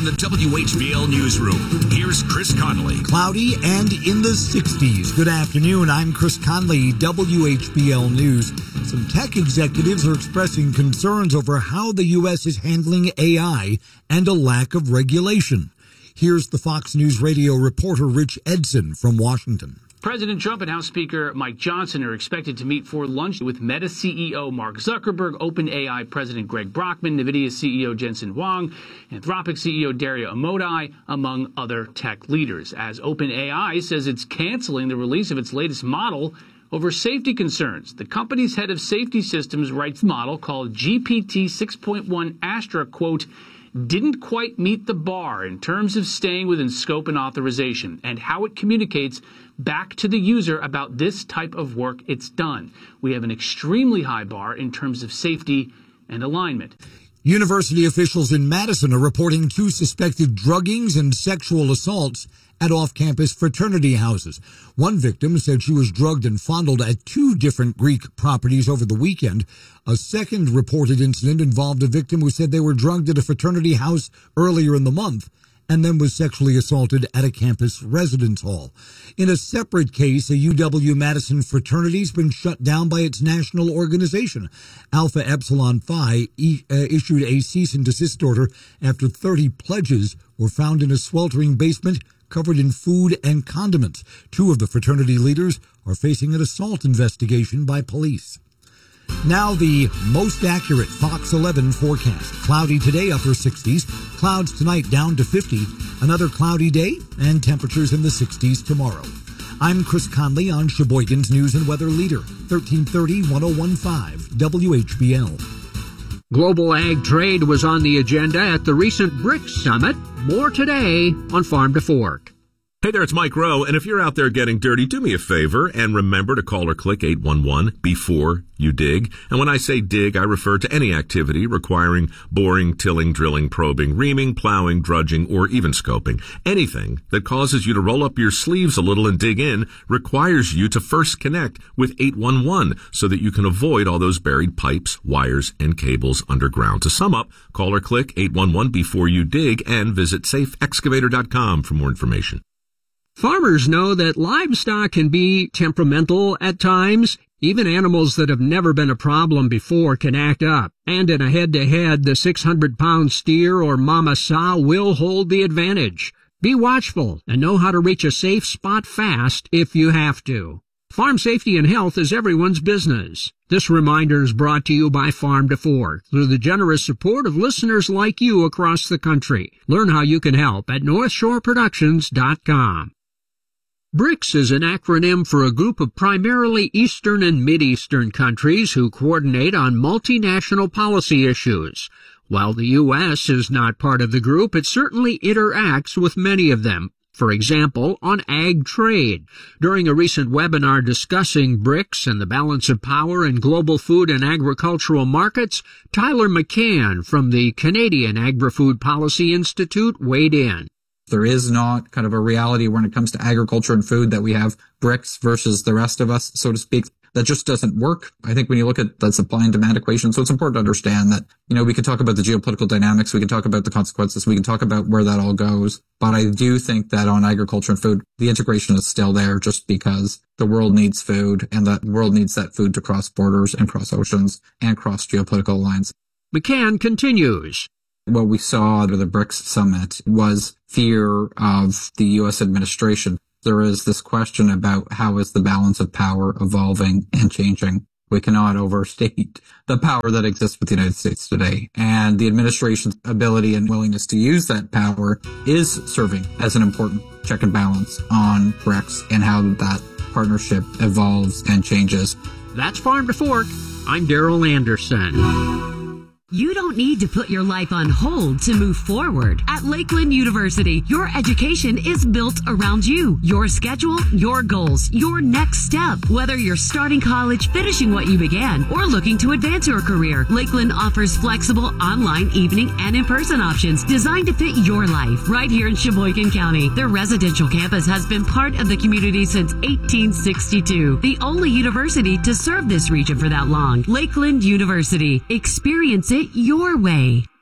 the WHBL Newsroom, here's Chris Conley. Cloudy and in the 60s. Good afternoon. I'm Chris Conley, WHBL News. Some tech executives are expressing concerns over how the U.S. is handling AI and a lack of regulation. Here's the Fox News radio reporter Rich Edson from Washington. President Trump and House Speaker Mike Johnson are expected to meet for lunch with Meta CEO Mark Zuckerberg, OpenAI President Greg Brockman, NVIDIA CEO Jensen Huang, Anthropic CEO Dario Amodei, among other tech leaders, as OpenAI says it's canceling the release of its latest model over safety concerns. The company's head of safety systems writes the model called GPT 6.1 Astra, quote, didn't quite meet the bar in terms of staying within scope and authorization and how it communicates back to the user about this type of work it's done. We have an extremely high bar in terms of safety and alignment. University officials in Madison are reporting 2 suspected druggings and sexual assaults at off-campus fraternity houses. One victim said she was drugged and fondled at 2 different Greek properties over the weekend. A second reported incident involved a victim who said they were drugged at a fraternity house earlier in the month and then was sexually assaulted at a campus residence hall. In a separate case, a UW-Madison fraternity has been shut down by its national organization. Alpha Epsilon Phi issued a cease and desist order after 30 pledges were found in a sweltering basement covered in food and condiments. 2 of the fraternity leaders are facing an assault investigation by police. Now the most accurate Fox 11 forecast. Cloudy today, upper 60s. Clouds tonight down to 50. Another cloudy day and temperatures in the 60s tomorrow. I'm Chris Conley on Sheboygan's News and Weather Leader, 1330-1015 WHBL. Global ag trade was on the agenda at the recent BRICS summit. More today on Farm to Fork. Hey there, it's Mike Rowe, and if you're out there getting dirty, do me a favor and remember to call or click 811 before you dig. And when I say dig, I refer to any activity requiring boring, tilling, drilling, probing, reaming, plowing, drudging, or even scoping. Anything that causes you to roll up your sleeves a little and dig in requires you to first connect with 811 so that you can avoid all those buried pipes, wires, and cables underground. To sum up, call or click 811 before you dig and visit safeexcavator.com for more information. Farmers know that livestock can be temperamental at times. Even animals that have never been a problem before can act up. And in a head-to-head, the 600-pound steer or mama sow will hold the advantage. Be watchful and know how to reach a safe spot fast if you have to. Farm safety and health is everyone's business. This reminder is brought to you by Farm to Fork through the generous support of listeners like you across the country. Learn how you can help at NorthshoreProductions.com. BRICS is an acronym for a group of primarily Eastern and Mid-Eastern countries who coordinate on multinational policy issues. While the U.S. is not part of the group, it certainly interacts with many of them. For example, on ag trade. During a recent webinar discussing BRICS and the balance of power in global food and agricultural markets, Tyler McCann from the Canadian Agri-Food Policy Institute weighed in. There is not kind of a reality when it comes to agriculture and food that we have BRICS versus the rest of us, so to speak. That just doesn't work. I think when you look at the supply and demand equation, so it's important to understand that, we can talk about the geopolitical dynamics, we can talk about the consequences, we can talk about where that all goes. But I do think that on agriculture and food, the integration is still there just because the world needs food and that world needs that food to cross borders and cross oceans and cross geopolitical lines. McCann continues. What we saw at the BRICS summit was fear of the U.S. administration. There is this question about how is the balance of power evolving and changing. We cannot overstate the power that exists with the United States today. And the administration's ability and willingness to use that power is serving as an important check and balance on BRICS and how that partnership evolves and changes. That's Farm to Fork. I'm Daryl Anderson. You don't need to put your life on hold to move forward. At Lakeland University, your education is built around you, your schedule, your goals, your next step. Whether you're starting college, finishing what you began, or looking to advance your career, Lakeland offers flexible online, evening, and in-person options designed to fit your life. Right here in Sheboygan County, their residential campus has been part of the community since 1862. The only university to serve this region for that long. Lakeland University. Experience it your way.